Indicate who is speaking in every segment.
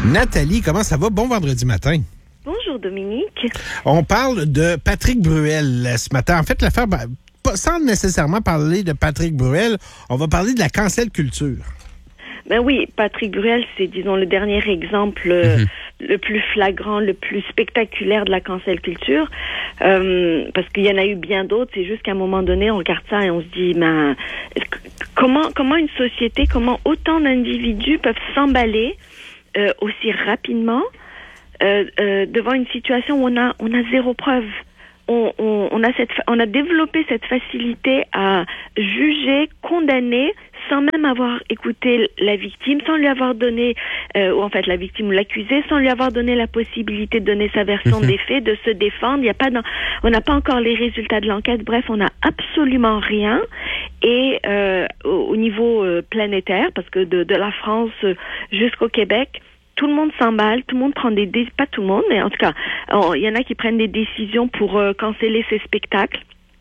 Speaker 1: Nathalie, comment ça va? Bon vendredi matin.
Speaker 2: Bonjour Dominique.
Speaker 1: On parle de Patrick Bruel ce matin. En fait, l'affaire, sans nécessairement parler de Patrick Bruel, on va parler de la cancel culture.
Speaker 2: Ben oui, Patrick Bruel, c'est, disons, le dernier exemple le plus flagrant, le plus spectaculaire de la cancel culture. Parce qu'il y en a eu bien d'autres. C'est juste qu'à un moment donné, on regarde ça et on se dit, ben, comment une société, comment autant d'individus peuvent s'emballer aussi rapidement devant une situation où on a zéro preuve. On a développé cette facilité à juger, condamner, sans même avoir écouté la victime, sans lui avoir donné, ou en fait la victime ou l'accusé, sans lui avoir donné la possibilité de donner sa version des faits, de se défendre. On n'a pas encore les résultats de l'enquête. Bref, on n'a absolument rien. Et au niveau planétaire, parce que de la France jusqu'au Québec, tout le monde s'emballe, tout le monde prend pas tout le monde, mais en tout cas, il y en a qui prennent des décisions pour canceller ces spectacles.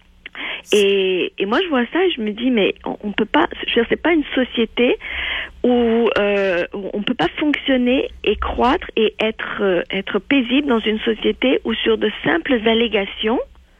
Speaker 2: Et moi, je vois ça et je me dis, mais on peut pas, c'est pas une société où on peut pas fonctionner et croître et être paisible dans une société où sur de simples allégations,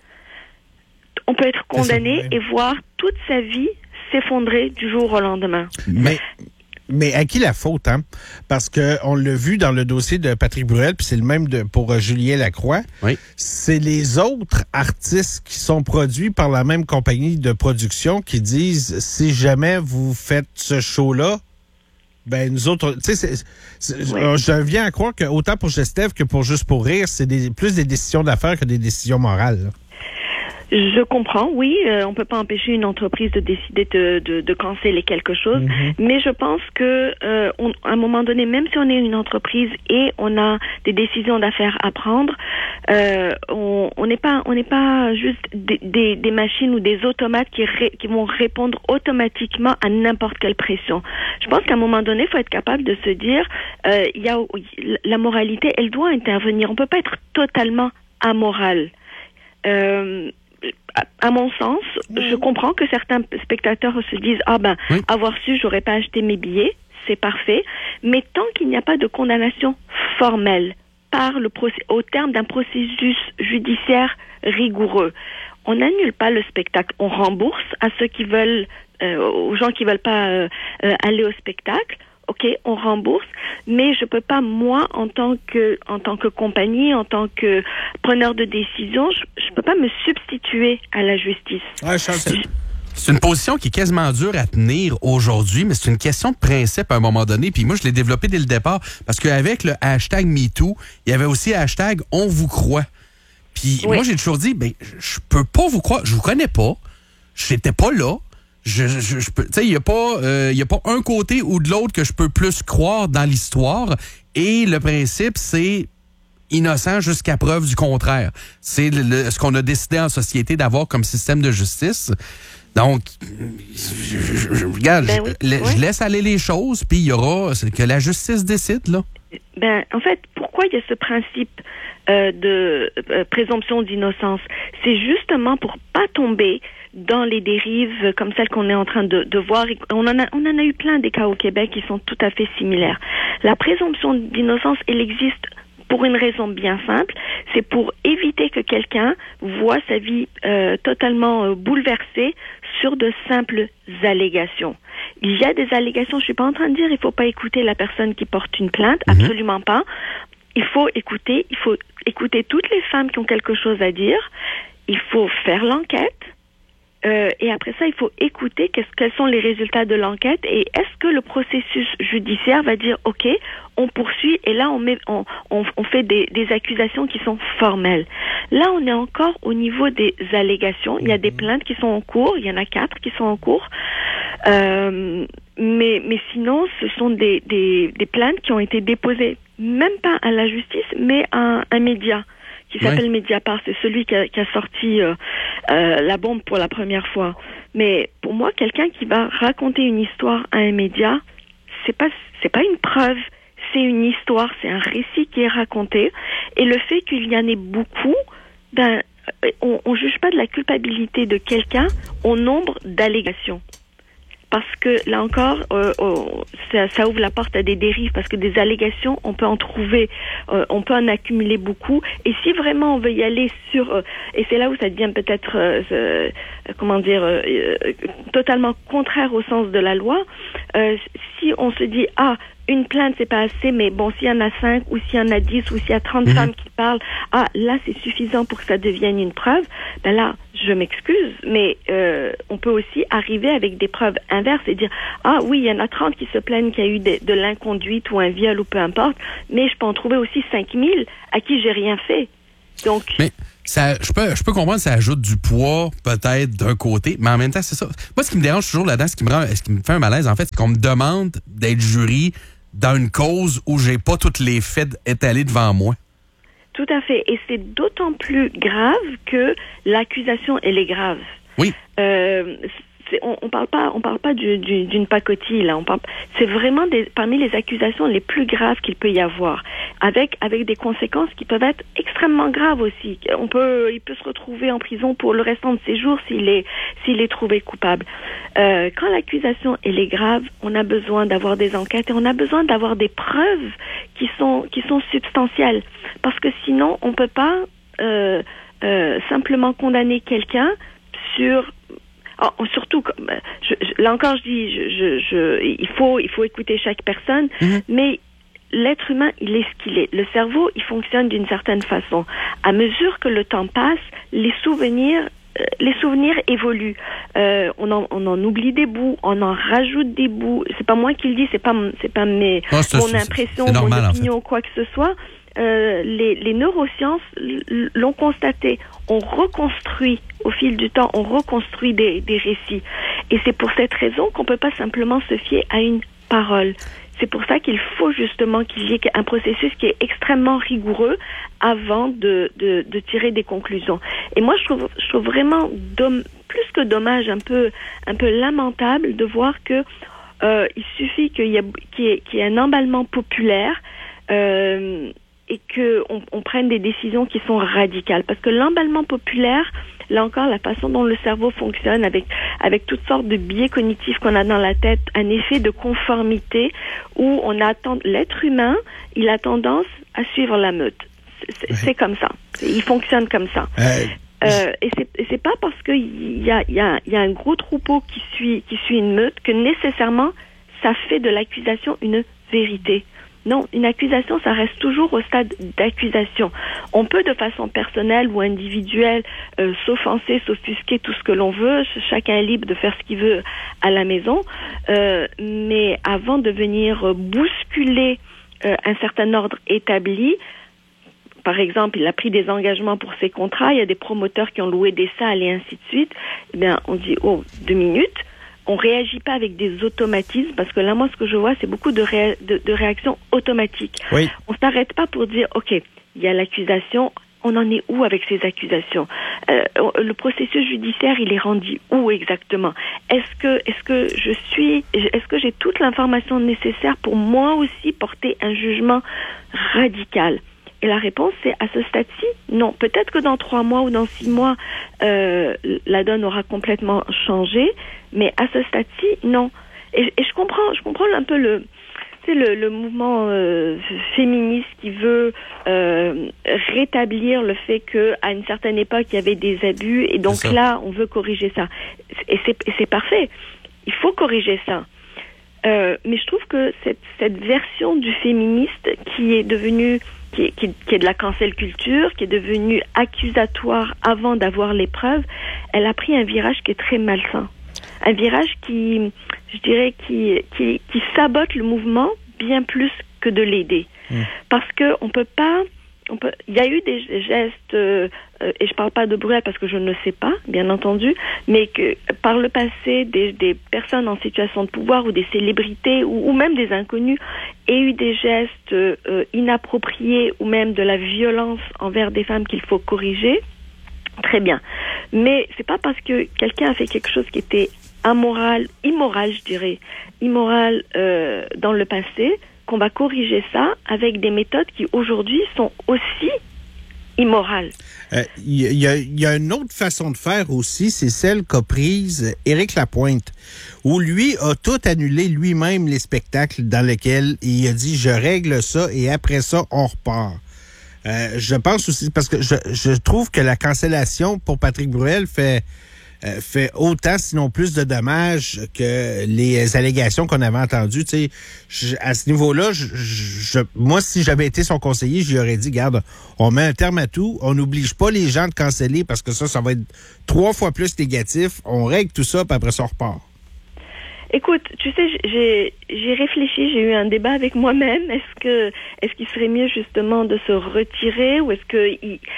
Speaker 2: on peut être condamné et voir toute sa vie s'effondrer du jour au lendemain.
Speaker 1: Mais à qui la faute, hein? Parce que on l'a vu dans le dossier de Patrick Bruel, puis c'est le même pour Julien Lacroix. Oui. C'est les autres artistes qui sont produits par la même compagnie de production qui disent, si jamais vous faites ce show-là, ben nous autres, tu sais, je viens à croire que autant pour Gestev que pour Juste pour rire, c'est plus des décisions d'affaires que des décisions morales, là.
Speaker 2: Je comprends, oui, on peut pas empêcher une entreprise de décider de canceller quelque chose, mais je pense que à un moment donné, même si on est une entreprise et on a des décisions d'affaires à prendre, on n'est pas juste des machines ou des automates qui vont répondre automatiquement à n'importe quelle pression. Je pense qu'à un moment donné, il faut être capable de se dire, la moralité, elle doit intervenir. On peut pas être totalement amoral. À mon sens, je comprends que certains spectateurs se disent avoir su, j'aurais pas acheté mes billets, c'est parfait, mais tant qu'il n'y a pas de condamnation formelle au terme d'un processus judiciaire rigoureux, on n'annule pas le spectacle, on rembourse à ceux qui veulent, aux gens qui veulent pas aller au spectacle. OK, on rembourse, mais je peux pas, moi, en tant que compagnie, en tant que preneur de décision, je peux pas me substituer à la justice.
Speaker 3: Ouais, c'est une position qui est quasiment dure à tenir aujourd'hui, mais c'est une question de principe à un moment donné. Puis moi, je l'ai développé dès le départ, parce qu'avec le hashtag MeToo, il y avait aussi le hashtag On vous croit. Puis moi, j'ai toujours dit, je peux pas vous croire, je vous connais pas, j'étais pas là. Je peux, tu sais, il y a pas un côté ou de l'autre que je peux plus croire dans l'histoire. Et le principe, c'est innocent jusqu'à preuve du contraire. C'est ce qu'on a décidé en société d'avoir comme système de justice. Donc, regarde, je laisse aller les choses, puis il y aura que la justice décide, là.
Speaker 2: En fait, pourquoi il y a ce principe de présomption d'innocence? C'est justement pour pas tomber dans les dérives comme celles qu'on est en train de voir. On en a eu plein des cas au Québec qui sont tout à fait similaires. La présomption d'innocence, elle existe pour une raison bien simple, c'est pour éviter que quelqu'un voit sa vie totalement bouleversée sur de simples allégations. Il y a des allégations, je suis pas en train de dire il faut pas écouter la personne qui porte une plainte, absolument pas. Il faut écouter toutes les femmes qui ont quelque chose à dire, il faut faire l'enquête. Et après ça, il faut écouter quels sont les résultats de l'enquête et est-ce que le processus judiciaire va dire OK, on poursuit et là on fait des accusations qui sont formelles. Là, on est encore au niveau des allégations. Il y a des plaintes qui sont en cours, il y en a 4 qui sont en cours. Mais sinon, ce sont des plaintes qui ont été déposées même pas à la justice, mais à un média qui s'appelle Mediapart. C'est celui qui a sorti la bombe pour la première fois. Mais pour moi, quelqu'un qui va raconter une histoire à un média, c'est pas une preuve, c'est une histoire, c'est un récit qui est raconté. Et le fait qu'il y en ait beaucoup, on juge pas de la culpabilité de quelqu'un au nombre d'allégations. parce que là encore, ça ouvre la porte à des dérives, parce que des allégations, on peut en trouver, on peut en accumuler beaucoup. Et si vraiment on veut y aller sur, et c'est là où ça devient peut-être, totalement contraire au sens de la loi, si on se dit une plainte, c'est pas assez, mais bon, s'il y en a 5, ou s'il y en a 10, ou s'il y a 30 femmes qui parlent, là, c'est suffisant pour que ça devienne une preuve, ben là, je m'excuse, mais on peut aussi arriver avec des preuves inverses et dire, oui, il y en a 30 qui se plaignent qu'il y a eu de l'inconduite ou un viol ou peu importe, mais je peux en trouver aussi 5000 à qui j'ai rien fait. Donc...
Speaker 3: Mais je peux comprendre que ça ajoute du poids, peut-être, d'un côté, mais en même temps, c'est ça. Moi, ce qui me dérange toujours là-dedans, ce qui me fait un malaise, en fait, c'est qu'on me demande d'être jury dans une cause où j'ai pas tous les faits étalés devant moi.
Speaker 2: Tout à fait. Et c'est d'autant plus grave que l'accusation, elle est grave.
Speaker 3: Oui.
Speaker 2: On parle pas d'une pacotille, là. C'est vraiment parmi les accusations les plus graves qu'il peut y avoir, avec des conséquences qui peuvent être extrêmement graves aussi. Il peut se retrouver en prison pour le restant de ses jours s'il est trouvé coupable. Quand l'accusation elle est grave, on a besoin d'avoir des enquêtes et on a besoin d'avoir des preuves qui sont substantielles, parce que sinon on peut pas simplement condamner quelqu'un sur... surtout, là encore, je dis, il faut écouter chaque personne, mais l'être humain, il est ce qu'il est. Le cerveau, il fonctionne d'une certaine façon. À mesure que le temps passe, les souvenirs évoluent. On en oublie des bouts, on en rajoute des bouts. C'est pas moi qui le dis, c'est pas mon impression, mon opinion, quoi que ce soit. Les neurosciences l'ont constaté. On reconstruit au fil du temps, on reconstruit des récits. Et c'est pour cette raison qu'on peut pas simplement se fier à une parole. C'est pour ça qu'il faut justement qu'il y ait un processus qui est extrêmement rigoureux avant de tirer des conclusions. Et moi, je trouve vraiment plus que dommage, un peu lamentable de voir que il suffit qu'il y ait un emballement populaire et qu'on prenne des décisions qui sont radicales. Parce que l'emballement populaire, là encore, la façon dont le cerveau fonctionne avec toutes sortes de biais cognitifs qu'on a dans la tête, un effet de conformité où l'être humain, il a tendance à suivre la meute. C'est comme ça. Il fonctionne comme ça. Et c'est pas parce qu'il y a un gros troupeau qui suit une meute que nécessairement ça fait de l'accusation une vérité. Non, une accusation, ça reste toujours au stade d'accusation. On peut de façon personnelle ou individuelle s'offenser, s'offusquer, tout ce que l'on veut. Chacun est libre de faire ce qu'il veut à la maison. Mais avant de venir bousculer un certain ordre établi, par exemple, il a pris des engagements pour ses contrats, il y a des promoteurs qui ont loué des salles et ainsi de suite, eh bien, on dit, 2 minutes. On réagit pas avec des automatismes, parce que là, moi, ce que je vois, c'est beaucoup de réactions automatiques. Oui. On s'arrête pas pour dire, OK, il y a l'accusation, on en est où avec ces accusations? Le processus judiciaire, il est rendu où exactement? Est-ce que j'ai toute l'information nécessaire pour moi aussi porter un jugement radical? Et la réponse, c'est à ce stade-ci, non. Peut-être que dans 3 mois ou dans 6 mois, la donne aura complètement changé, mais à ce stade-ci, non. Et je comprends un peu le mouvement féministe qui veut rétablir le fait qu'à une certaine époque, il y avait des abus, et donc là, on veut corriger ça. Et c'est parfait. Il faut corriger ça. Mais je trouve que cette version du féministe qui est devenue qui est de la cancel culture, qui est devenue accusatoire avant d'avoir les preuves, elle a pris un virage qui est très malsain. Un virage qui sabote le mouvement bien plus que de l'aider. Parce que il y a eu des gestes, et je parle pas de Bruel parce que je ne sais pas, bien entendu, mais que par le passé, des personnes en situation de pouvoir ou des célébrités ou même des inconnus aient eu des gestes inappropriés ou même de la violence envers des femmes qu'il faut corriger. Très bien. Mais c'est pas parce que quelqu'un a fait quelque chose qui était immoral, je dirais, dans le passé, qu'on va corriger ça avec des méthodes qui aujourd'hui sont aussi immoral.
Speaker 1: Il y a une autre façon de faire aussi, c'est celle qu'a prise Éric Lapointe, où lui a tout annulé lui-même les spectacles dans lesquels il a dit « je règle ça et après ça, on repart ». Je pense aussi, parce que je trouve que la cancellation pour Patrick Bruel fait autant, sinon plus de dommages que les allégations qu'on avait entendues. Tu sais, à ce niveau-là, moi, si j'avais été son conseiller, j'y aurais dit, garde, on met un terme à tout, on n'oblige pas les gens de canceller parce que ça va être 3 fois plus négatif. On règle tout ça, puis après ça, on repart.
Speaker 2: Écoute, tu sais, j'ai réfléchi, j'ai eu un débat avec moi-même. Est-ce qu'il serait mieux justement de se retirer ou est-ce que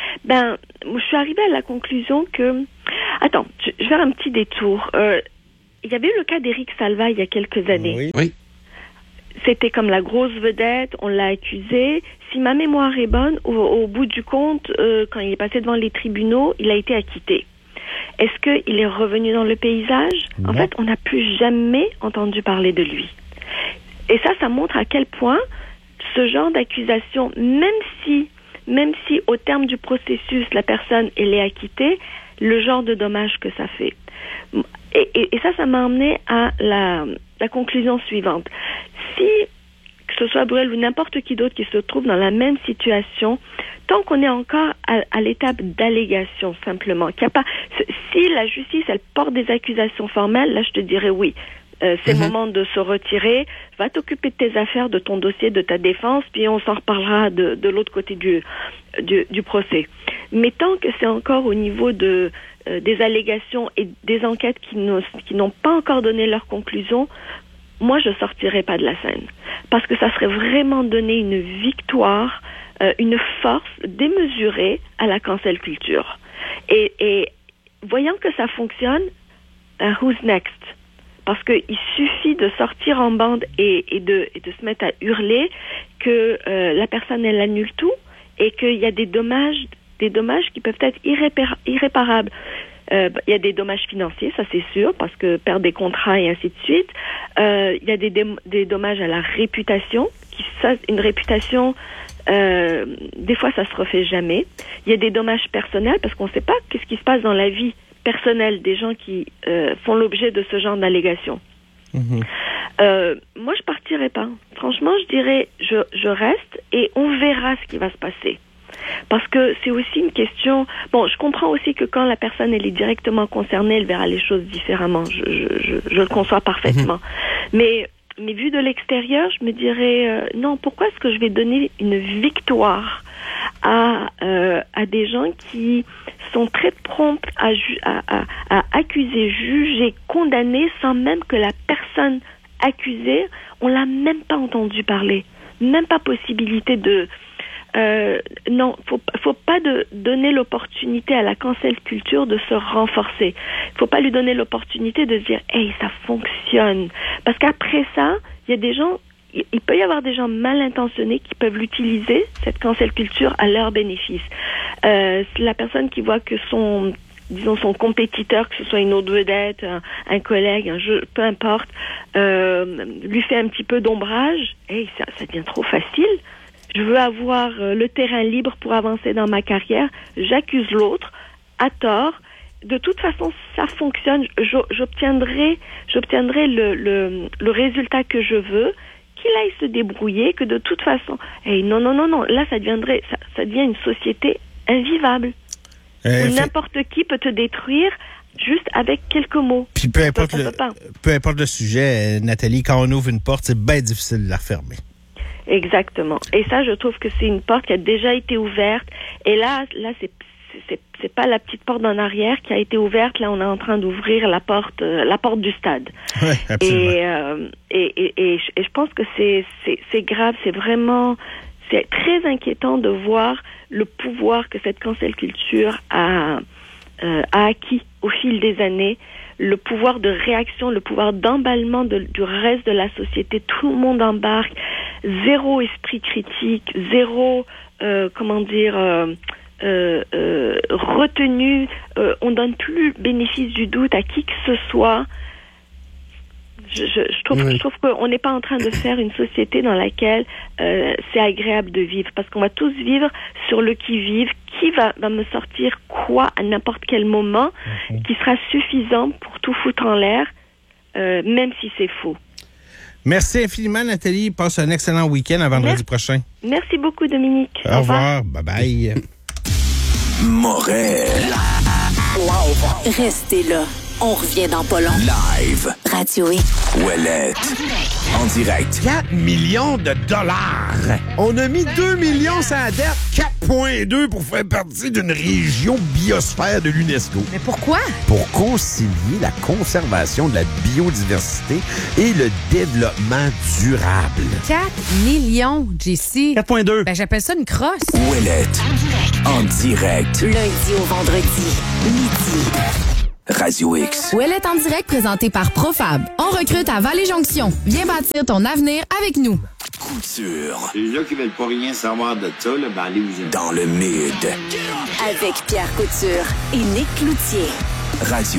Speaker 2: je suis arrivée à la conclusion que attends, je vais faire un petit détour. Il y avait eu le cas d'Éric Salva il y a quelques années.
Speaker 3: Oui.
Speaker 2: C'était comme la grosse vedette, on l'a accusé. Si ma mémoire est bonne, au bout du compte, quand il est passé devant les tribunaux, il a été acquitté. Est-ce qu'il est revenu dans le paysage?
Speaker 1: Non.
Speaker 2: En fait, on n'a plus jamais entendu parler de lui. Et ça montre à quel point ce genre d'accusation, même si au terme du processus, la personne elle est acquittée, le genre de dommage que ça fait. Et ça m'a amené à la conclusion suivante. Si, que ce soit Bruel ou n'importe qui d'autre qui se trouve dans la même situation, tant qu'on est encore à l'étape d'allégation simplement, qu'il y a pas, si la justice elle porte des accusations formelles, là je te dirais oui. C'est le moment de se retirer, va t'occuper de tes affaires, de ton dossier, de ta défense, puis on s'en reparlera de l'autre côté du procès. Mais tant que c'est encore au niveau des allégations et des enquêtes qui n'ont pas encore donné leur conclusion, moi je sortirai pas de la scène. Parce que ça serait vraiment donner une victoire, une force démesurée à la cancel culture. Et voyant que ça fonctionne, who's next? Parce qu'il suffit de sortir en bande et de se mettre à hurler que la personne elle annule tout et qu'il y a des dommages qui peuvent être irréparables. Il y a des dommages financiers, ça c'est sûr, parce que perdre des contrats et ainsi de suite. Il y a des dommages à la réputation. Une réputation, des fois ça se refait jamais. Il y a des dommages personnels parce qu'on ne sait pas qu'est-ce qui se passe dans la vie personnelle des gens qui font l'objet de ce genre d'allégations. Moi je partirai pas. Franchement, je dirais je reste et on verra ce qui va se passer. Parce que c'est aussi une question... Bon, je comprends aussi que quand la personne elle est directement concernée, elle verra les choses différemment. Je le conçois parfaitement. Mais vu de l'extérieur, je me dirais non, pourquoi est-ce que je vais donner une victoire à des gens qui sont très prompts à accuser, juger, condamner sans même que la personne accusée, on l'a même pas entendu parler. Même pas possibilité de... non, faut pas donner l'opportunité à la cancel culture de se renforcer. Faut pas lui donner l'opportunité de se dire hey, ça fonctionne. Parce qu'après ça, il y a des gens, il peut y avoir des gens mal intentionnés qui peuvent l'utiliser, cette cancel culture, à leur bénéfice. La personne qui voit que son compétiteur, que ce soit une autre vedette, un collègue, un jeu, peu importe, lui fait un petit peu d'ombrage, hey, ça devient trop facile. Je veux avoir le terrain libre pour avancer dans ma carrière. J'accuse l'autre à tort. De toute façon, ça fonctionne. J'obtiendrai le résultat que je veux. Qu'il aille se débrouiller. Que de toute façon, hey, non. Là, ça devient une société invivable. Où n'importe qui peut te détruire juste avec quelques mots.
Speaker 1: Puis peu importe le sujet, Nathalie, quand on ouvre une porte, c'est bien difficile de la refermer.
Speaker 2: Exactement. Et ça, je trouve que c'est une porte qui a déjà été ouverte. Et là, c'est pas la petite porte en arrière qui a été ouverte. Là, on est en train d'ouvrir la porte du stade.
Speaker 1: Oui, absolument.
Speaker 2: Et je pense que c'est grave. C'est très inquiétant de voir le pouvoir que cette cancel culture a acquis au fil des années. Le pouvoir de réaction, le pouvoir d'emballement du reste de la société. Tout le monde embarque. Zéro esprit critique, zéro, retenue. On donne plus bénéfice du doute à qui que ce soit. Je trouve qu'on n'est pas en train de faire une société dans laquelle c'est agréable de vivre, parce qu'on va tous vivre sur le qui-vive, qui va me sortir quoi à n'importe quel moment qui sera suffisant pour tout foutre en l'air, même si c'est faux.
Speaker 1: Merci infiniment, Nathalie. Passe un excellent week-end à vendredi prochain.
Speaker 2: Merci beaucoup, Dominique.
Speaker 1: Au revoir. Bye-bye.
Speaker 4: Morel.
Speaker 5: Live. Restez là. On revient dans pas long.
Speaker 4: Live.
Speaker 5: Radio X.
Speaker 4: Ouellette. En direct.
Speaker 6: 4 millions de dollars. On a mis 2 millions sur la dette. 4,2 pour faire partie d'une région biosphère de l'UNESCO.
Speaker 7: Mais pourquoi?
Speaker 6: Pour concilier la conservation de la biodiversité et le développement durable.
Speaker 7: 4 millions, JC.
Speaker 6: 4,2.
Speaker 7: Ben, j'appelle ça une crosse.
Speaker 4: Ouellette. En direct.
Speaker 5: Lundi au vendredi. Midi.
Speaker 4: Radio X.
Speaker 8: Ouellette en direct présenté par Profab. On recrute à Vallée-Jonction. Viens bâtir ton avenir avec nous.
Speaker 4: Couture.
Speaker 9: Les gens qui veulent pas rien savoir de ça, là, ben allez-y.
Speaker 4: Dans le mid.
Speaker 5: Avec Pierre Couture et Nick Cloutier.
Speaker 4: Radio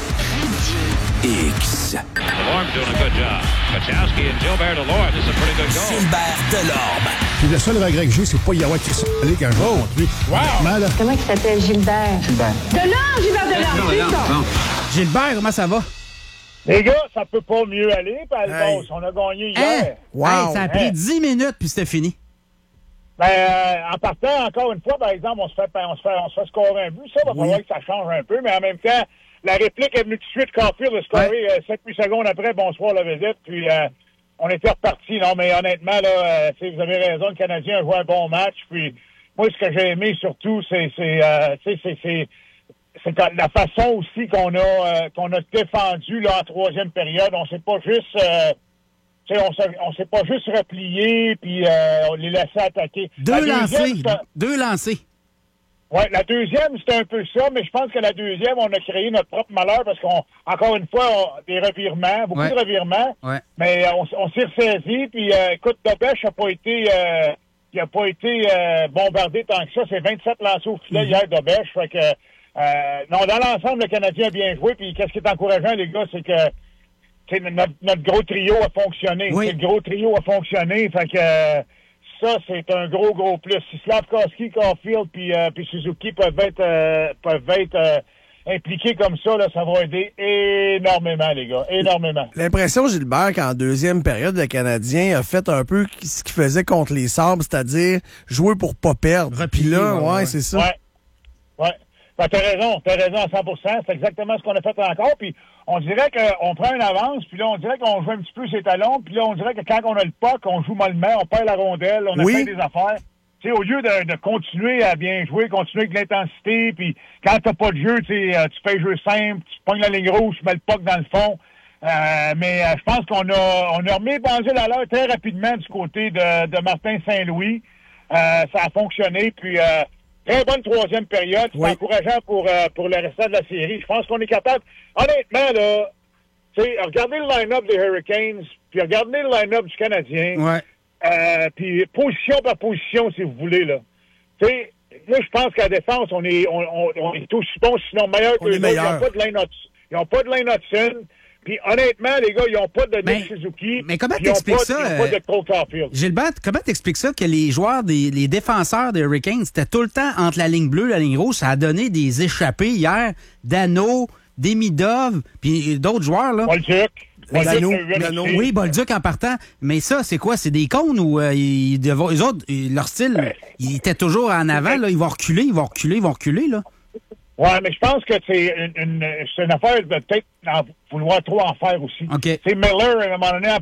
Speaker 4: X.
Speaker 10: Delorme doing a good job. Kachowski and Gilbert Delorme. This is a pretty good goal.
Speaker 4: Gilbert Delorme.
Speaker 11: Puis le seul regret que j'ai, c'est pas y avoir Christian Allé quand je vais contre lui. Wow!
Speaker 12: Comment il s'appelle Gilbert? Delorme, Gilbert Delorme,
Speaker 6: Gilbert, comment ça va?
Speaker 13: Les gars, ça peut pas mieux aller, par exemple. On a gagné hier.
Speaker 6: Wow! Hey, ça a pris 10 minutes, puis c'était fini.
Speaker 13: Ben, en partant, encore une fois, par exemple, on se fait scorer un but. Ça va falloir que ça change un peu, mais en même temps, la réplique est venue tout de suite. Caulfield a scoré 7-8 secondes après. Bonsoir, la visite. Puis, on était repartis. Non, mais honnêtement, là, vous avez raison, le Canadien a joué un bon match. Puis, moi, ce que j'ai aimé surtout, c'est la façon aussi qu'on a défendu là, en troisième période. On s'est pas juste... on s'est pas juste replié puis on les laissait attaquer.
Speaker 6: Deux lancés.
Speaker 13: Ouais, la deuxième, c'était un peu ça, mais je pense que la deuxième, on a créé notre propre malheur parce encore une fois, des revirements, beaucoup de revirements. Ouais. Mais on s'est ressaisi, puis écoute, Dobèche n'a pas été bombardé tant que ça. C'est 27 lancés au filet hier, Dobèche. Fait que non, dans l'ensemble, le Canadien a bien joué, puis qu'est-ce qui est encourageant, les gars, c'est que notre gros trio a fonctionné.
Speaker 6: Oui.
Speaker 13: Le gros trio a fonctionné, fait que ça, c'est un gros plus. Si Slafkovský, Caulfield puis Suzuki peuvent être impliqués comme ça, là, ça va aider énormément, les gars. Énormément.
Speaker 6: L'impression, Gilbert, qu'en deuxième période, le Canadien a fait un peu ce qu'il faisait contre les Sabres, c'est-à-dire jouer pour pas perdre. Puis là, c'est ça.
Speaker 13: Ouais. Ben, t'as raison à 100%. C'est exactement ce qu'on a fait encore. Puis on dirait qu'on prend une avance, puis là, on dirait qu'on joue un petit peu ses talons, puis là, on dirait que quand on a le puck, on joue mollement, on perd la rondelle, on a fait des affaires. Tu sais, au lieu de continuer à bien jouer, continuer avec de l'intensité, puis quand t'as pas de jeu, tu fais jeu simple, tu pognes la ligne rouge, tu mets le puck dans le fond. Mais je pense qu'on a remis Banzil à l'heure très rapidement du côté de Martin Saint-Louis. Ça a fonctionné, puis très bonne troisième période. C'est encourageant pour le restant de la série. Je pense qu'on est capable. Honnêtement, là, regardez le line-up des Hurricanes, puis regardez le line-up du Canadien. Puis position par position, si vous voulez, là. Tu sais, moi, je pense qu'à la défense, on est aussi bon, sinon meilleur que les autres. Ils n'ont pas de Lane Hudson. Puis honnêtement, les gars, ils n'ont pas de Nick Suzuki.
Speaker 6: Mais comment t'expliques ça?
Speaker 13: Ils n'ont pas de Cole Caulfield.
Speaker 6: Gilbert, comment t'expliques ça que les joueurs, les défenseurs des Hurricanes, c'était tout le temps entre la ligne bleue et la ligne rouge? Ça a donné des échappées hier. Dano, Demidov, puis d'autres joueurs, là.
Speaker 13: Bolduc.
Speaker 6: Oui, Bolduc en partant. Mais ça, c'est quoi? C'est des cônes ou eux autres, leur style, il était toujours en avant, là. Ils vont reculer, là.
Speaker 13: Ouais, mais je pense que c'est une affaire de peut-être vouloir trop en faire aussi.
Speaker 6: Okay.
Speaker 13: C'est Miller, à un moment donné,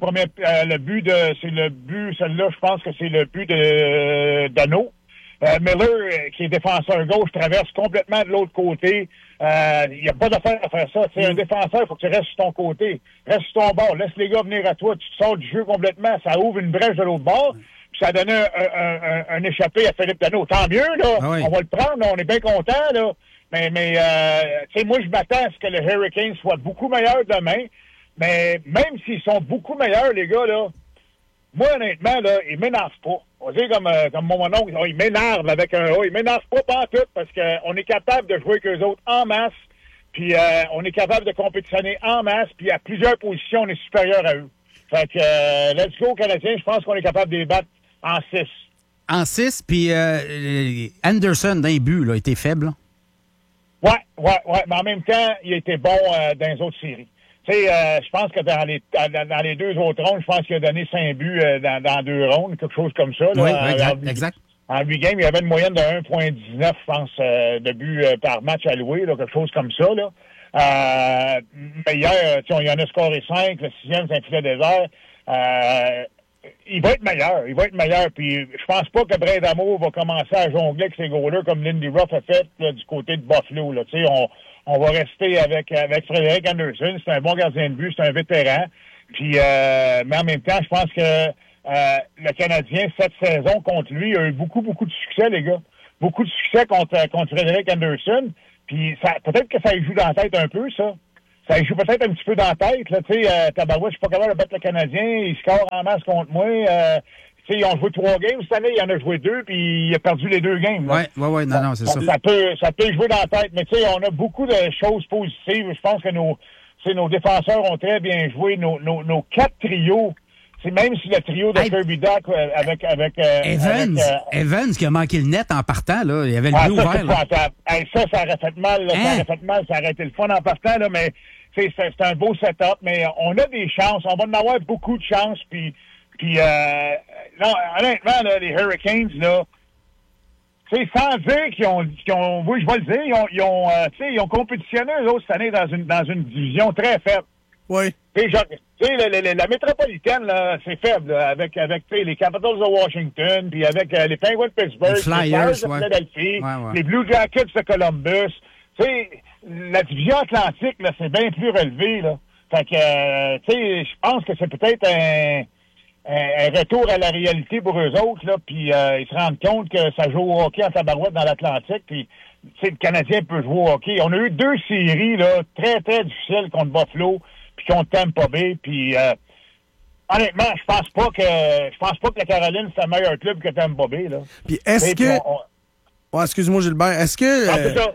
Speaker 13: celle-là, je pense que c'est le but de Dano. Miller, qui est défenseur gauche, traverse complètement de l'autre côté. Il n'y a pas d'affaire à faire ça. C'est un défenseur, il faut que tu restes sur ton côté. Reste sur ton bord. Laisse les gars venir à toi. Tu te sors du jeu complètement. Ça ouvre une brèche de l'autre bord. Puis ça a donné un échappé à Philippe Dano. Tant mieux, là. On va le prendre, là. On est bien content, là. Mais tu sais, moi, je m'attends à ce que le Hurricane soit beaucoup meilleur demain. Mais même s'ils sont beaucoup meilleurs, les gars, là, moi, honnêtement, là, ils m'énervent pas. On va dire comme mon oncle, ils m'énervent avec un A. Ils m'énervent pas pantoute parce qu'on est capable de jouer avec eux autres en masse. Puis on est capable de compétitionner en masse. Puis à plusieurs positions, on est supérieur à eux. Fait que let's go, Canadiens. Je pense qu'on est capable de les battre en 6.
Speaker 6: En 6, puis Anderson, d'un but, là, était faible.
Speaker 13: Ouais. Mais en même temps, il était bon dans les autres séries. Tu sais, je pense que dans les 2 autres rondes, je pense qu'il a donné 5 buts dans 2 rondes, quelque chose comme ça. Là,
Speaker 6: oui, exact.
Speaker 13: En 8 games, il y avait une moyenne de 1,19, je pense, de buts par match alloué, là, quelque chose comme ça. Là. Mais hier, il y en a scoré 5, le 6e, c'est un filet désert. Il va être meilleur. Puis je pense pas que Brindamour va commencer à jongler avec ses goalers comme Lindy Ruff a fait là, du côté de Buffalo. Là. On va rester avec Frédéric Anderson. C'est un bon gardien de but, c'est un vétéran. Puis mais en même temps, je pense que le Canadien, cette saison, contre lui, a eu beaucoup de succès, les gars. Beaucoup de succès contre Frédéric Anderson. Puis peut-être que ça lui joue dans la tête un peu, ça. Ça lui joue peut-être un petit peu dans la tête, là. Tu sais, Tabarouette, je suis pas capable de battre le Canadien. Il score en masse contre moi. Tu sais, ils ont joué 3 games cette année. Il en a joué 2, puis il a perdu les 2 games.
Speaker 6: Ouais, non, c'est ça.
Speaker 13: Ça peut jouer dans la tête. Mais tu sais, on a beaucoup de choses positives. Je pense que nos défenseurs ont très bien joué. Nos 4 trios. C'est même si le trio de Kirby Duck avec
Speaker 6: Evans qui a manqué le net en partant, là. Il y avait le but ouvert.
Speaker 13: Ça aurait fait mal. Là. Ça aurait été le fun en partant, là, mais c'est un beau setup. Mais on a des chances. On va en avoir beaucoup de chances. Puis non, honnêtement, là, les Hurricanes, là, c'est sans dire qu'ils ont, oui, je vais le dire, ils ont compétitionné eux autres cette année dans une division très faible.
Speaker 14: Oui.
Speaker 13: La métropolitaine, là, c'est faible, là, avec les Capitals de Washington, puis avec les Penguins de Pittsburgh,
Speaker 6: les Flyers
Speaker 13: de Philadelphie, les Blue Jackets de Columbus. La division atlantique, là, c'est bien plus relevé, là. Fait que, je pense que c'est peut-être un retour à la réalité pour eux autres, là, puis ils se rendent compte que ça joue au hockey en tabarouette dans l'Atlantique, puis le Canadien peut jouer au hockey. On a eu 2 séries, là, très, très difficiles contre Buffalo, puis contre Tampa Bay, puis honnêtement, je pense pas que la Caroline c'est un meilleur club que Tampa Bay, là.
Speaker 14: Puis est-ce que excuse-moi Gilbert, est-ce que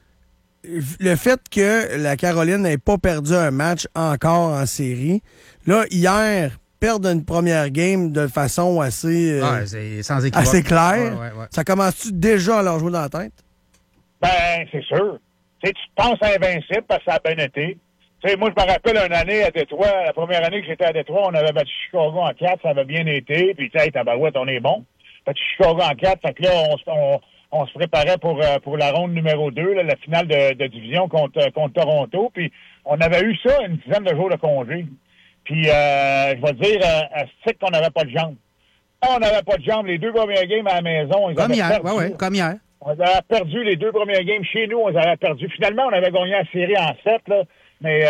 Speaker 14: le fait que la Caroline n'ait pas perdu un match encore en série, là hier perdre une première game de façon assez
Speaker 6: sans équivoque,
Speaker 14: assez claire, ça commence-tu déjà à leur jouer dans la tête?
Speaker 13: Ben, c'est sûr. Tu penses à Invincible parce que ça a bien été. T'sais, moi, je me rappelle une année à Détroit, la première année que j'étais à Détroit, on avait battu Chicago en 4, ça avait bien été, puis tu sais, tabarouette, on est bon. Battu Chicago en 4, fait que là, on se préparait pour la ronde numéro 2, là, la finale de division contre Toronto, puis on avait eu ça, une dizaine de jours de congé. Puis, je vais dire, à ce titre qu'on n'avait pas de jambes. On n'avait pas de jambes, les 2 premières games à la maison,
Speaker 6: comme hier, comme hier.
Speaker 13: On avait perdu les 2 premières games chez nous, on les avait perdu. Finalement, on avait gagné la série en 7, là. Mais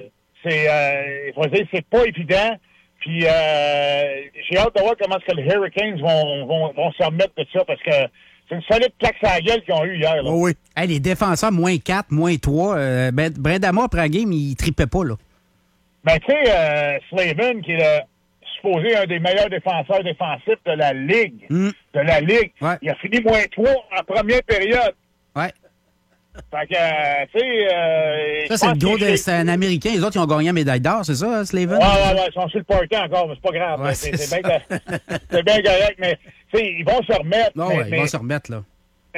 Speaker 13: il faut dire, c'est pas évident. Puis j'ai hâte de voir comment est-ce que les Hurricanes vont se remettre de ça parce que c'est une solide claque sur la gueule qu'ils ont eu hier. Là.
Speaker 14: Oh oui.
Speaker 6: Hey, les défenseurs, -4, -3. Brindamour, après la game, il tripait pas, là.
Speaker 13: Ben, tu sais, Slavin, qui est supposé un des meilleurs défenseurs défensifs de la Ligue.
Speaker 6: Ouais.
Speaker 13: Il a fini -3 en première période.
Speaker 6: Ouais.
Speaker 13: Fait que, tu sais...
Speaker 6: ça, c'est le gros c'est un Américain. Les autres, ils ont gagné la médaille d'or, c'est ça, Slavin?
Speaker 13: Ouais, ils sont sur le party encore, mais c'est pas grave.
Speaker 6: Ouais,
Speaker 13: c'est bien correct, mais, tu sais, ils vont se remettre.
Speaker 6: Non, ils vont se remettre, là.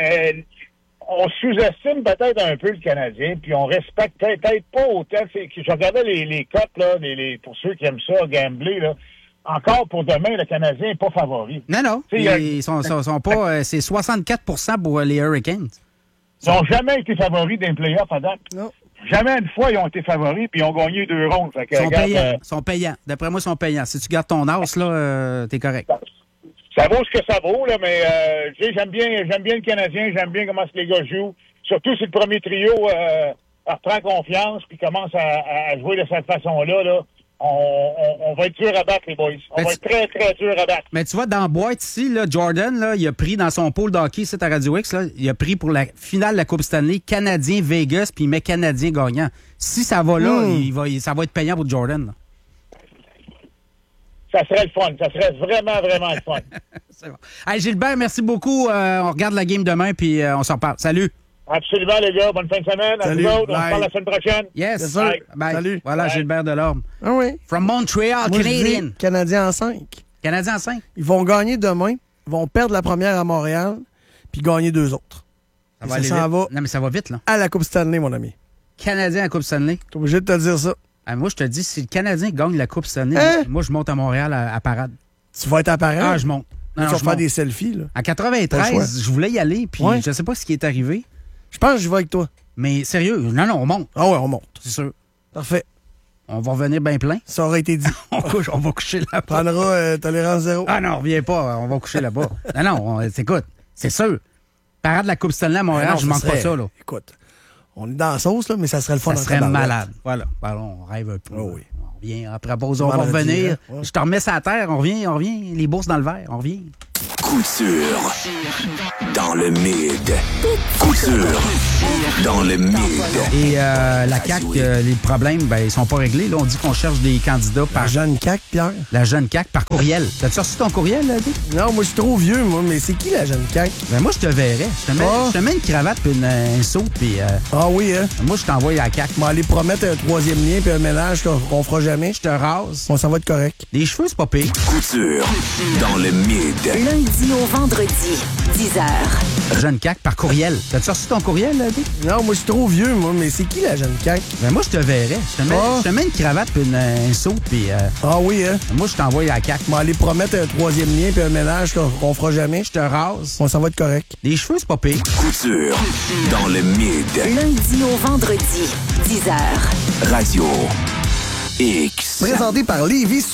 Speaker 13: On sous-estime peut-être un peu le Canadien, puis on respecte peut-être pas autant. Je regardais les cotes, là, pour ceux qui aiment ça, gambler, là. Encore pour demain, le Canadien n'est pas favori.
Speaker 6: Non. Ils sont pas... c'est 64% pour les Hurricanes.
Speaker 13: Ils n'ont jamais été favoris d'un play-off à date.
Speaker 14: Non.
Speaker 13: Jamais une fois, ils ont été favoris, puis ils ont gagné 2 rondes. Fait que,
Speaker 6: ils sont payants. D'après moi, ils sont payants. Si tu gardes ton as, là, t'es correct.
Speaker 13: Ça vaut ce que ça vaut, là, mais j'aime bien le Canadien, j'aime bien comment les gars jouent. Surtout si le premier trio reprend confiance puis commence à jouer de cette façon-là, là. On va être dur à battre, les boys. On va être très, très dur à battre.
Speaker 6: Mais tu vois, dans la boîte ici, là, Jordan, là, il a pris dans son pôle d'hockey, c'est à Radio X, là, il a pris pour la finale de la Coupe Stanley Canadien-Vegas, puis il met Canadien gagnant. Si ça va là, ça va être payant pour Jordan. Là.
Speaker 13: Ça serait le fun. Ça serait vraiment, vraiment le fun.
Speaker 6: C'est bon. Hey, Gilbert, merci beaucoup. On regarde la game demain, puis on s'en parle. Salut.
Speaker 13: Absolument, les gars. Bonne fin de semaine.
Speaker 14: Salut.
Speaker 13: À vous autres. On se parle la semaine prochaine.
Speaker 6: Yes.
Speaker 14: Bye. Salut.
Speaker 6: Voilà,
Speaker 14: Bye.
Speaker 6: Gilbert Delorme.
Speaker 14: Ah oui.
Speaker 6: From Montreal,
Speaker 14: Moi,
Speaker 6: Canadian.
Speaker 14: Canadien en 5.
Speaker 6: Canadien en 5.
Speaker 14: Ils vont gagner demain. vont perdre la première à Montréal puis gagner 2 autres.
Speaker 6: Ça va aller vite. Non, mais ça va vite, là.
Speaker 14: À la Coupe Stanley, mon ami.
Speaker 6: Canadien à la Coupe Stanley.
Speaker 14: T'es obligé de te dire ça.
Speaker 6: Ah, moi, je te dis, si le Canadien gagne la Coupe Stanley, moi, je monte à Montréal à parade.
Speaker 14: Tu vas être à parade?
Speaker 6: Ah, je monte.
Speaker 14: Tu vas faire des selfies, là.
Speaker 6: En 93, je voulais y aller, puis je sais pas ce qui est arrivé.
Speaker 14: Je pense que je vais avec toi.
Speaker 6: Mais sérieux, non, on monte.
Speaker 14: Ah ouais, on monte.
Speaker 6: C'est sûr.
Speaker 14: Parfait.
Speaker 6: On va revenir bien plein.
Speaker 14: Ça aurait été dit.
Speaker 6: on va coucher là-bas.
Speaker 14: Prendra tolérance 0.
Speaker 6: Ah non, reviens pas, on va coucher là-bas. non, écoute, c'est sûr. Parade de la Coupe Stanley à Montréal, je manque pas ça, là.
Speaker 14: Écoute, on est dans la sauce, là, mais ça serait le fun.
Speaker 6: Ça serait malade. Voilà. On rêve un peu.
Speaker 14: Oh oui.
Speaker 6: On revient après la pause, on va revenir. Hein? Ouais. Je te remets ça à terre, on revient. Les bourses dans le verre, on revient.
Speaker 4: Coup sûr dans le mid. Coup sûr dans le mid.
Speaker 6: Et la CAQ, les problèmes, ils sont pas réglés. Là, on dit qu'on cherche des candidats par...
Speaker 14: La jeune CAQ, Pierre?
Speaker 6: La jeune CAQ par courriel. T'as-tu reçu ton courriel, là, Dick?
Speaker 14: Non, moi, je suis trop vieux, moi. Mais c'est qui, la jeune CAQ?
Speaker 6: Moi, je te verrais. Je te mets une cravate puis un saut, puis...
Speaker 14: Ah oui, hein?
Speaker 6: Moi, je t'envoie à la CAQ.
Speaker 14: M'en aller promettre un 3e lien puis un ménage qu'on fera jamais.
Speaker 6: Je te rase.
Speaker 14: Bon, ça va être correct.
Speaker 6: Les cheveux, c'est pas pire.
Speaker 4: Coup sûr dans le mid.
Speaker 5: Lundi au vendredi, 10h.
Speaker 6: Jeune CAQ par courriel. T'as-tu reçu ton courriel, là, Dick?
Speaker 14: Non, moi, je suis trop vieux, moi. Mais c'est qui, la jeune CAQ?
Speaker 6: Moi, je te verrais. Je te mets une cravate puis un saut, puis...
Speaker 14: Ah oui, hein?
Speaker 6: Moi, je t'envoie à la CAQ.
Speaker 14: M'en aller promettre un 3e lien puis un ménage qu'on fera jamais.
Speaker 6: Je te rase.
Speaker 14: Bon, ça va être correct.
Speaker 6: Les cheveux, c'est pas pire.
Speaker 4: Coup sûr dans le mid.
Speaker 5: Lundi au vendredi, 10h.
Speaker 4: Radio X.
Speaker 14: Présenté par Lévis.